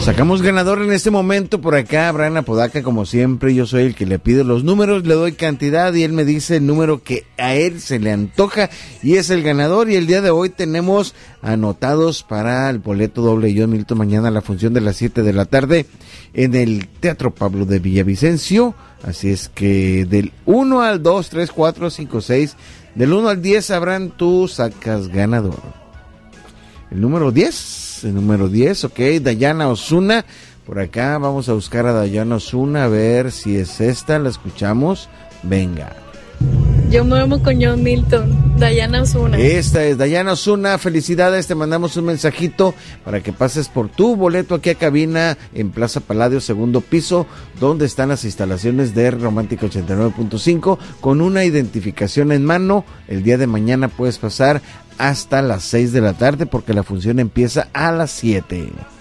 Sacamos ganador en este momento por acá, Abraham Apodaca, como siempre. Yo soy el que le pido los números, le doy cantidad y él me dice el número que a él se le antoja y es el ganador. Y el día de hoy tenemos anotados para el boleto doble John Milton mañana a la función de las 7 de la tarde en el Teatro Pablo de Villavicencio. Así es que del 1 al 2, 3, 4, 5, 6, del 1 al 10, Abraham, tú sacas ganador. El número 10, ok, Dayana Osuna, por acá vamos a buscar a Dayana Osuna, a ver si es esta, la escuchamos, venga. Yo me llamo con John Milton, Dayana Osuna. Esta es Dayana Osuna, felicidades, te mandamos un mensajito para que pases por tu boleto aquí a cabina en Plaza Paladio, segundo piso, donde están las instalaciones de Romántica 89.5, con una identificación en mano. El día de mañana puedes pasar hasta las 6 de la tarde porque la función empieza a las 7.